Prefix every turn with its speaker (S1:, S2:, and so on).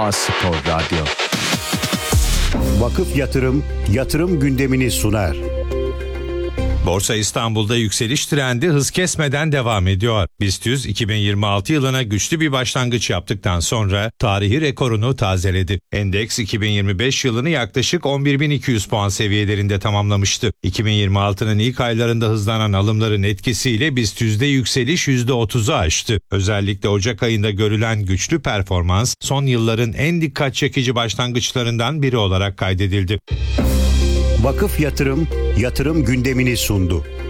S1: A-Spor Radyo.
S2: Vakıf Yatırım gündemini sunar.
S3: Borsa İstanbul'da yükseliş trendi hız kesmeden devam ediyor. BIST 100 2026 yılına güçlü bir başlangıç yaptıktan sonra tarihi rekorunu tazeledi. Endeks 2025 yılını yaklaşık 11.200 puan seviyelerinde tamamlamıştı. 2026'nın ilk aylarında hızlanan alımların etkisiyle BIST 100'de yükseliş %30'u aştı. Özellikle Ocak ayında görülen güçlü performans son yılların en dikkat çekici başlangıçlarından biri olarak kaydedildi.
S2: Vakıf Yatırım gündemini sundu.